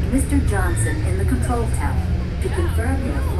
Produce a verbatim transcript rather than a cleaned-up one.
Mister Johnson in the control tower to confirm your